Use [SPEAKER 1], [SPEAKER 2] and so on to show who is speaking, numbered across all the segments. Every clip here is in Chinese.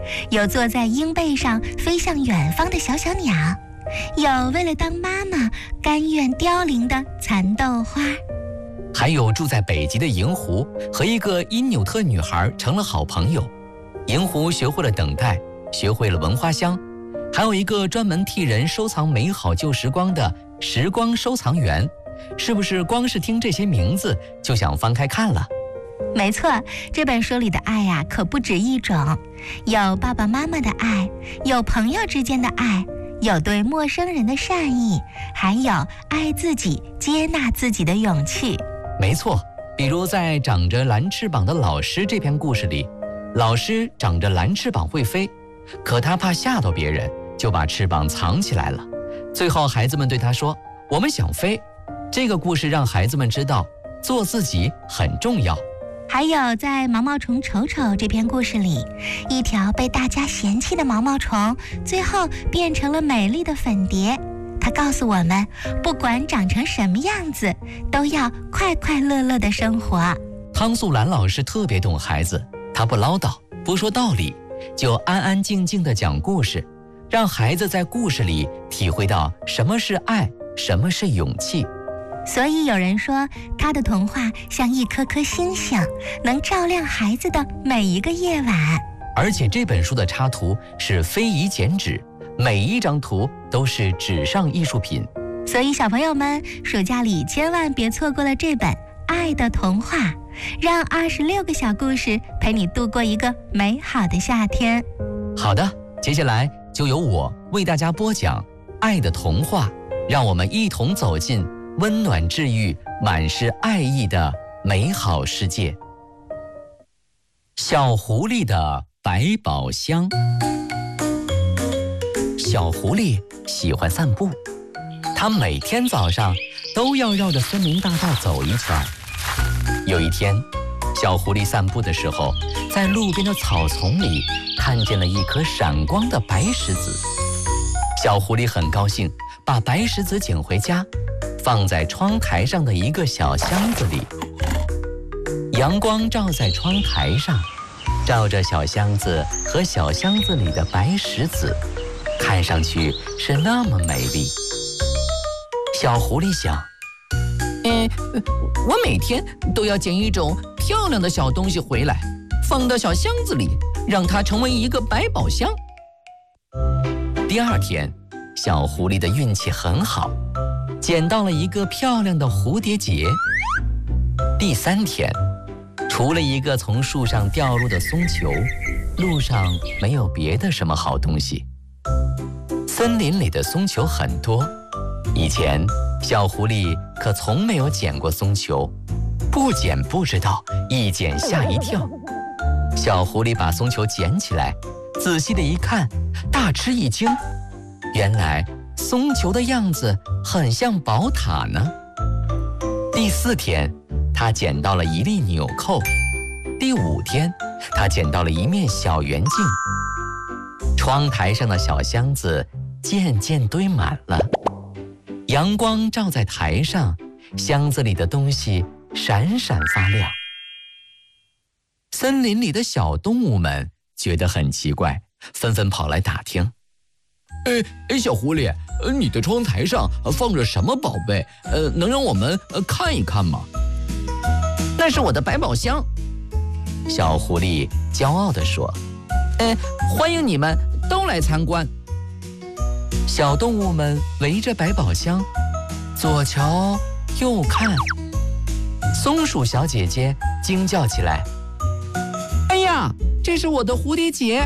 [SPEAKER 1] 有坐在鹰背上飞向远方的小小鸟，有为了当妈妈甘愿凋零的蚕豆花，
[SPEAKER 2] 还有住在北极的银狐和一个因纽特女孩成了好朋友。银狐学会了等待，学会了闻花香，还有一个专门替人收藏美好旧时光的时光收藏员。是不是光是听这些名字就想翻开看了？
[SPEAKER 1] 没错，这本书里的爱呀，可不止一种，有爸爸妈妈的爱，有朋友之间的爱，有对陌生人的善意，还有爱自己、接纳自己的勇气。
[SPEAKER 2] 没错，比如在长着蓝翅膀的老师这篇故事里，老师长着蓝翅膀会飞，可他怕吓到别人，就把翅膀藏起来了。最后孩子们对他说，我们想飞。这个故事让孩子们知道做自己很重要。
[SPEAKER 1] 还有在毛毛虫丑丑这篇故事里，一条被大家嫌弃的毛毛虫最后变成了美丽的粉蝶。它告诉我们，不管长成什么样子，都要快快乐乐的生活。
[SPEAKER 2] 汤素兰老师特别懂孩子，她不唠叨，不说道理，就安安静静地讲故事，让孩子在故事里体会到什么是爱，什么是勇气。
[SPEAKER 1] 所以有人说，他的童话像一颗颗星星，能照亮孩子的每一个夜晚。
[SPEAKER 2] 而且这本书的插图是非遗剪纸，每一张图都是纸上艺术品。
[SPEAKER 1] 所以小朋友们，暑假里千万别错过了这本《爱的童话》，让26个小故事陪你度过一个美好的夏天。
[SPEAKER 2] 好的，接下来就由我为大家播讲《爱的童话》，让我们一同走进温暖治愈、满是爱意的美好世界。小狐狸的百宝箱。小狐狸喜欢散步，它每天早上都要绕着森林大道走一圈。有一天，小狐狸散步的时候，在路边的草丛里看见了一颗闪光的白石子。小狐狸很高兴，把白石子捡回家，放在窗台上的一个小箱子里。阳光照在窗台上，照着小箱子和小箱子里的白石子，看上去是那么美丽。小狐狸想，我每天都要捡一种漂亮的小东西回来，放到小箱子里，让它成为一个百宝箱。第二天，小狐狸的运气很好，捡到了一个漂亮的蝴蝶结。第三天，除了一个从树上掉落的松球，路上没有别的什么好东西。森林里的松球很多，以前小狐狸可从没有捡过松球，不捡不知道，一捡吓一跳。小狐狸把松球捡起来，仔细的一看，大吃一惊，原来松球的样子很像宝塔呢。第四天，他捡到了一粒纽扣。第五天，他捡到了一面小圆镜。窗台上的小箱子渐渐堆满了，阳光照在台上，箱子里的东西闪闪发亮。森林里的小动物们觉得很奇怪，纷纷跑来打听。小狐狸，你的窗台上放着什么宝贝？能让我们看一看吗？那是我的百宝箱。小狐狸骄傲地说。欢迎你们都来参观。小动物们围着百宝箱，左瞧右看。松鼠小姐姐惊叫起来：哎呀，这是我的蝴蝶结！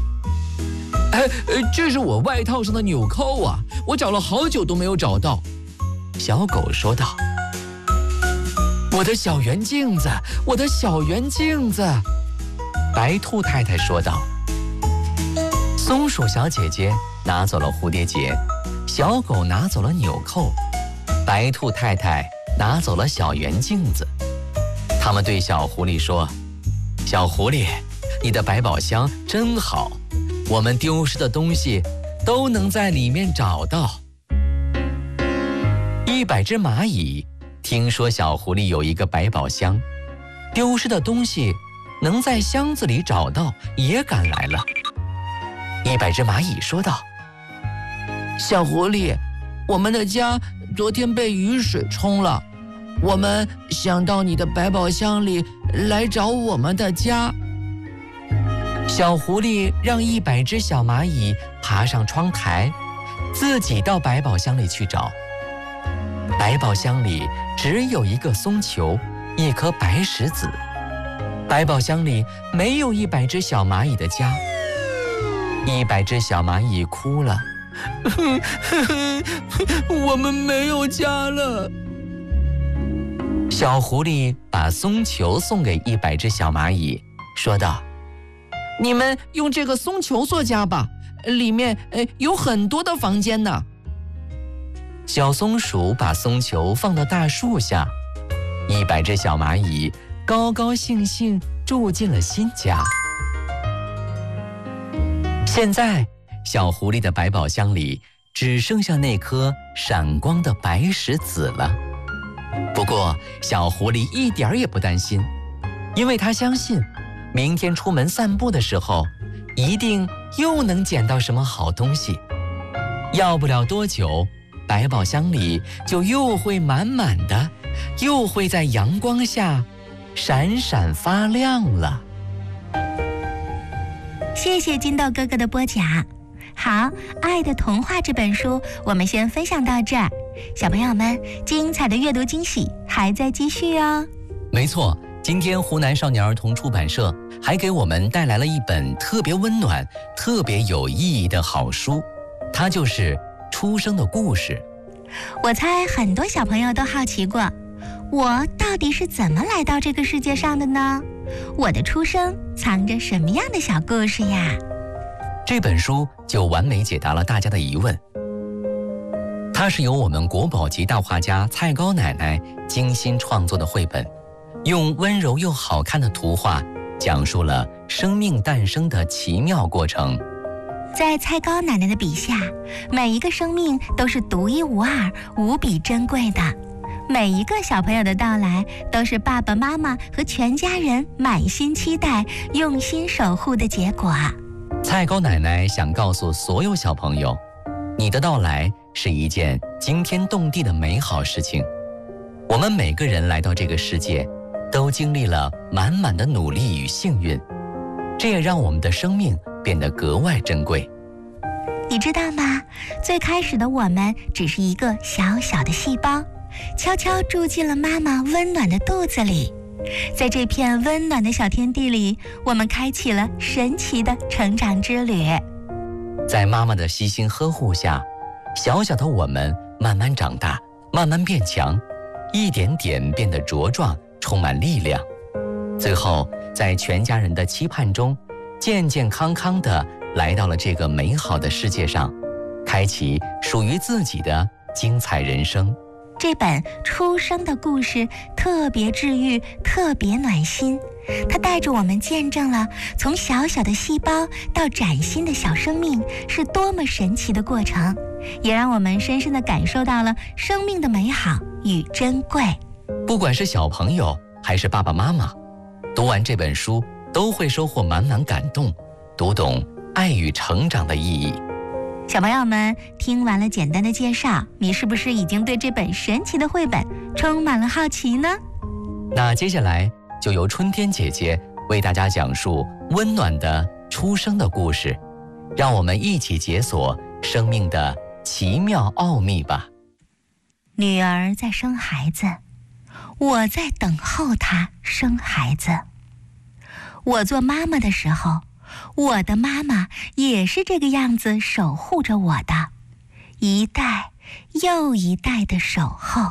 [SPEAKER 2] 这是我外套上的纽扣啊，我找了好久都没有找到。小狗说道。我的小圆镜子，我的小圆镜子！白兔太太说道。松鼠小姐姐拿走了蝴蝶结，小狗拿走了纽扣，白兔太太拿走了小圆镜子。他们对小狐狸说：小狐狸，你的百宝箱真好，我们丢失的东西都能在里面找到。100只蚂蚁听说小狐狸有一个百宝箱，丢失的东西能在箱子里找到，也赶来了。 100只蚂蚁说道：“小狐狸，我们的家昨天被雨水冲了，我们想到你的百宝箱里来找我们的家。”小狐狸让100只小蚂蚁爬上窗台，自己到百宝箱里去找。百宝箱里只有一个松球，1颗白石子。百宝箱里没有100只小蚂蚁的家。100只小蚂蚁哭了：“我们没有家了。”小狐狸把松球送给100只小蚂蚁，说道：“你们用这个松球做家吧，里面有很多的房间呢。”小松鼠把松球放到大树下，100只小蚂蚁高高兴兴住进了新家。现在，小狐狸的百宝箱里只剩下那颗闪光的白石子了。不过，小狐狸一点儿也不担心，因为他相信，明天出门散步的时候，一定又能捡到什么好东西。要不了多久，百宝箱里就又会满满的，又会在阳光下闪闪发亮了。
[SPEAKER 1] 谢谢金豆哥哥的播讲。好，《爱的童话》这本书我们先分享到这儿，小朋友们，精彩的阅读惊喜还在继续哦。
[SPEAKER 2] 没错，今天湖南少年儿童出版社还给我们带来了一本特别温暖、特别有意义的好书，它就是《出生的故事》。
[SPEAKER 1] 我猜很多小朋友都好奇过，我到底是怎么来到这个世界上的呢？我的出生藏着什么样的小故事呀？
[SPEAKER 2] 这本书就完美解答了大家的疑问。它是由我们国宝级大画家蔡高奶奶精心创作的绘本，用温柔又好看的图画讲述了生命诞生的奇妙过程。
[SPEAKER 1] 在蔡高奶奶的笔下，每一个生命都是独一无二、无比珍贵的。每一个小朋友的到来，都是爸爸妈妈和全家人满心期待、用心守护的结果。
[SPEAKER 2] 蔡高奶奶想告诉所有小朋友，你的到来是一件惊天动地的美好事情。我们每个人来到这个世界，都经历了满满的努力与幸运，这也让我们的生命变得格外珍贵。
[SPEAKER 1] 你知道吗？最开始的我们只是一个小小的细胞，悄悄住进了妈妈温暖的肚子里。在这片温暖的小天地里，我们开启了神奇的成长之旅。
[SPEAKER 2] 在妈妈的悉心呵护下，小小的我们慢慢长大，慢慢变强，一点点变得茁壮，充满力量。最后，在全家人的期盼中，健健康康地来到了这个美好的世界上，开启属于自己的精彩人生。
[SPEAKER 1] 这本出生的故事特别治愈，特别暖心。它带着我们见证了从小小的细胞到崭新的小生命是多么神奇的过程，也让我们深深地感受到了生命的美好与珍贵。
[SPEAKER 2] 不管是小朋友还是爸爸妈妈，读完这本书都会收获满满感动，读懂爱与成长的意义。
[SPEAKER 1] 小朋友们听完了简单的介绍，你是不是已经对这本神奇的绘本充满了好奇呢？
[SPEAKER 2] 那接下来就由春天姐姐为大家讲述温暖的出生的故事，让我们一起解锁生命的奇妙奥秘吧。
[SPEAKER 1] 女儿在生孩子，我在等候她生孩子。我做妈妈的时候，我的妈妈也是这个样子守护着我的，一代又一代的守候。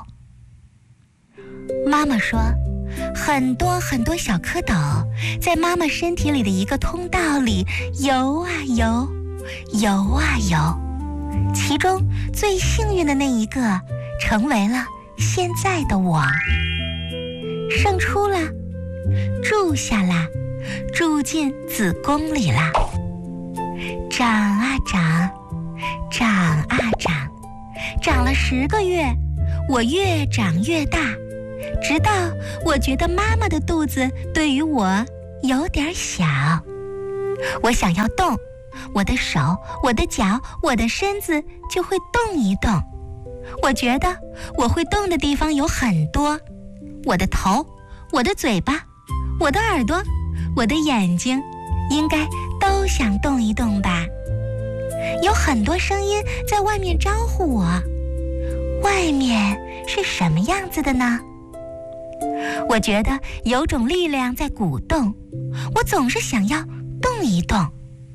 [SPEAKER 1] 妈妈说，很多很多小蝌蚪在妈妈身体里的一个通道里游啊游，游啊游，其中最幸运的那一个成为了现在的我。生出了，住下了，住进子宫里了，长啊长，长啊长，长了10个月，我越长越大，直到我觉得妈妈的肚子对于我有点小。我想要动， 我的手、我的脚、我的身子就会动一动。我觉得我会动的地方有很多，我的头、我的嘴巴、我的耳朵、我的眼睛，应该都想动一动吧。有很多声音在外面招呼我，外面是什么样子的呢？我觉得有种力量在鼓动，我总是想要动一动。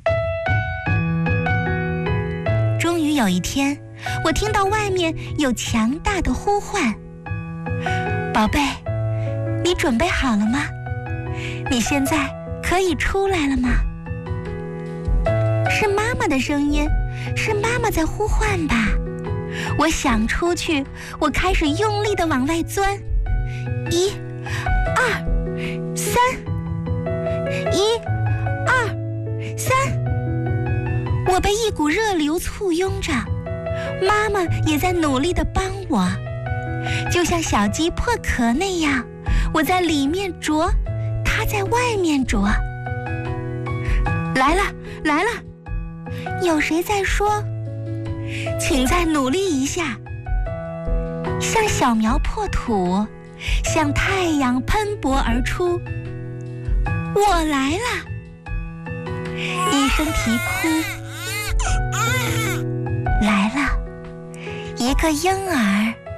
[SPEAKER 1] 终于有一天，我听到外面有强大的呼唤：宝贝，你准备好了吗？你现在可以出来了吗？是妈妈的声音，是妈妈在呼唤吧。我想出去，我开始用力地往外钻。1、2、3，1、2、3，我被一股热流簇拥着，妈妈也在努力地帮我，就像小鸡破壳那样，我在里面啄，它在外面啄。来了，来了！有谁在说？请再努力一下，像小苗破土，向太阳喷薄而出。我来了！一声啼哭，来了，一个婴儿